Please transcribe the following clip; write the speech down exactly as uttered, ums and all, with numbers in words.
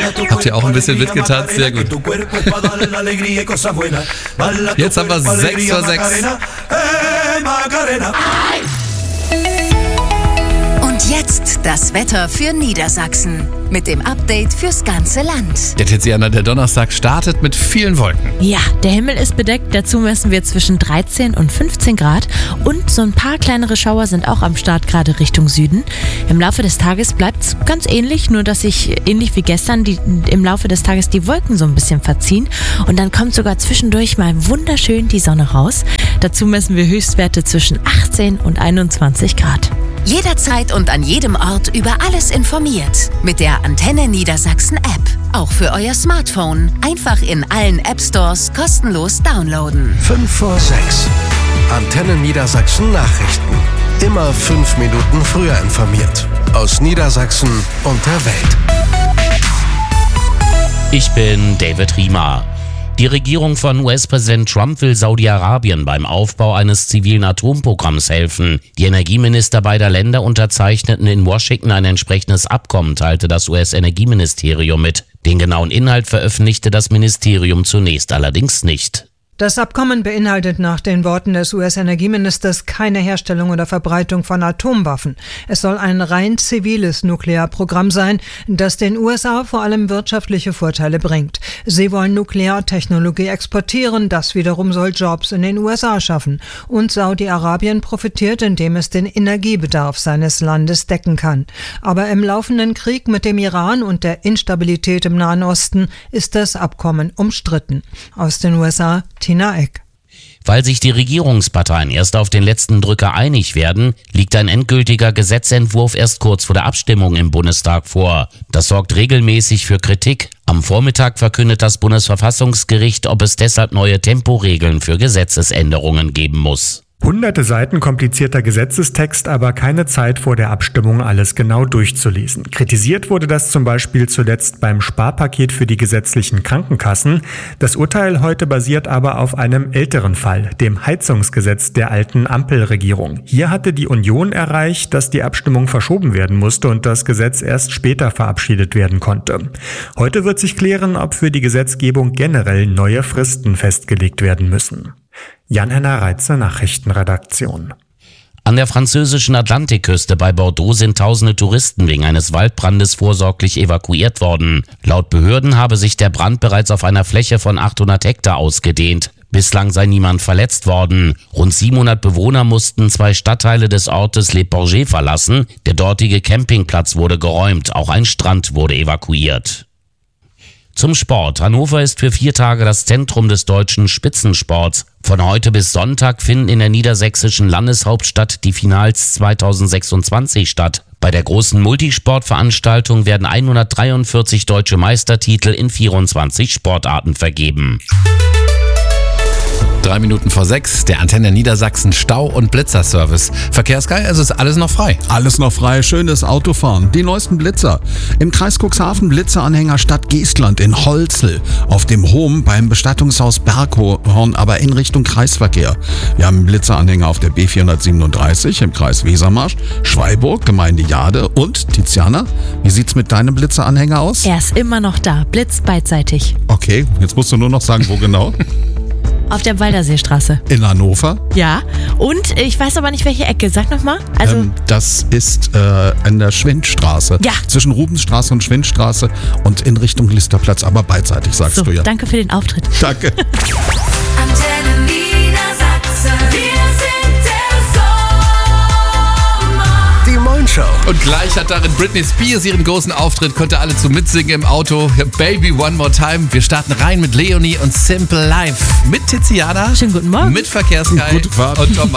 Habt ihr auch ein bisschen mitgetanzt? Sehr gut. Jetzt haben wir sechs vor sechs. Und jetzt das Wetter für Niedersachsen mit dem Update fürs ganze Land. Der Tiziana, der Donnerstag startet mit vielen Wolken. Ja, der Himmel ist bedeckt, dazu messen wir zwischen dreizehn und fünfzehn Grad und so ein paar kleinere Schauer sind auch am Start, gerade Richtung Süden. Im Laufe des Tages bleibt es ganz ähnlich, nur dass sich ähnlich wie gestern die, im Laufe des Tages die Wolken so ein bisschen verziehen und dann kommt sogar zwischendurch mal wunderschön die Sonne raus. Dazu messen wir Höchstwerte zwischen achtzehn und einundzwanzig Grad. Jederzeit und an jedem Ort über alles informiert. Mit der Antenne Niedersachsen App. Auch für euer Smartphone. Einfach in allen App Stores kostenlos downloaden. fünf vor sechs. Antenne Niedersachsen Nachrichten. Immer fünf Minuten früher informiert. Aus Niedersachsen und der Welt. Ich bin David Riemer. Die Regierung von U S-Präsident Trump will Saudi-Arabien beim Aufbau eines zivilen Atomprogramms helfen. Die Energieminister beider Länder unterzeichneten in Washington ein entsprechendes Abkommen, teilte das U S-Energieministerium mit. Den genauen Inhalt veröffentlichte das Ministerium zunächst allerdings nicht. Das Abkommen beinhaltet nach den Worten des U S-Energieministers keine Herstellung oder Verbreitung von Atomwaffen. Es soll ein rein ziviles Nuklearprogramm sein, das den U S A vor allem wirtschaftliche Vorteile bringt. Sie wollen Nukleartechnologie exportieren, das wiederum soll Jobs in den U S A schaffen. Und Saudi-Arabien profitiert, indem es den Energiebedarf seines Landes decken kann. Aber im laufenden Krieg mit dem Iran und der Instabilität im Nahen Osten ist das Abkommen umstritten. Aus den U S A Tina Eck. Weil sich die Regierungsparteien erst auf den letzten Drücker einig werden, liegt ein endgültiger Gesetzentwurf erst kurz vor der Abstimmung im Bundestag vor. Das sorgt regelmäßig für Kritik. Am Vormittag verkündet das Bundesverfassungsgericht, ob es deshalb neue Temporegeln für Gesetzesänderungen geben muss. Hunderte Seiten komplizierter Gesetzestext, aber keine Zeit vor der Abstimmung, alles genau durchzulesen. Kritisiert wurde das zum Beispiel zuletzt beim Sparpaket für die gesetzlichen Krankenkassen. Das Urteil heute basiert aber auf einem älteren Fall, dem Heizungsgesetz der alten Ampelregierung. Hier hatte die Union erreicht, dass die Abstimmung verschoben werden musste und das Gesetz erst später verabschiedet werden konnte. Heute wird sich klären, ob für die Gesetzgebung generell neue Fristen festgelegt werden müssen. Jan-Henner Reitze, Nachrichtenredaktion. An der französischen Atlantikküste bei Bordeaux sind tausende Touristen wegen eines Waldbrandes vorsorglich evakuiert worden. Laut Behörden habe sich der Brand bereits auf einer Fläche von achthundert Hektar ausgedehnt. Bislang sei niemand verletzt worden. Rund siebenhundert Bewohner mussten zwei Stadtteile des Ortes Les Porgers verlassen. Der dortige Campingplatz wurde geräumt. Auch ein Strand wurde evakuiert. Zum Sport. Hannover ist für vier Tage das Zentrum des deutschen Spitzensports. Von heute bis Sonntag finden in der niedersächsischen Landeshauptstadt die Finals zweitausendsechsundzwanzig statt. Bei der großen Multisportveranstaltung werden hundertdreiundvierzig deutsche Meistertitel in vierundzwanzig Sportarten vergeben. Drei Minuten vor sechs, der Antenne Niedersachsen Stau- und Blitzerservice. Verkehrsgeil, also ist alles noch frei. Alles noch frei, schönes Autofahren. Die neuesten Blitzer. Im Kreis Cuxhaven Blitzeranhänger Stadt Geestland in Holzel. Auf dem Hohm beim Bestattungshaus Berghorn, aber in Richtung Kreisverkehr. Wir haben Blitzeranhänger auf der B vierhundertsiebenunddreißig im Kreis Wesermarsch, Schweiburg, Gemeinde Jade und Tiziana. Wie sieht's mit deinem Blitzeranhänger aus? Er ist immer noch da, blitzt beidseitig. Okay, jetzt musst du nur noch sagen, wo genau. Auf der Walderseestraße. In Hannover? Ja, und ich weiß aber nicht, welche Ecke. Sag nochmal. Also ähm, das ist äh, an der Schwindstraße. Ja. Zwischen Rubensstraße und Schwindstraße und in Richtung Listerplatz, aber beidseitig, sagst so, du ja. Danke für den Auftritt. Danke. Antenne Niedersachsen. Wir sind der Sommer. Die Moin-Show. Und gleich hat darin Britney Spears ihren großen Auftritt, konnte alle zu mitsingen im Auto. Baby One More Time. Wir starten rein mit Leonie und Simple Life. Mit Tiziana. Schönen guten Morgen. Mit Verkehrsgeil. Gute Fahrt. Und Tom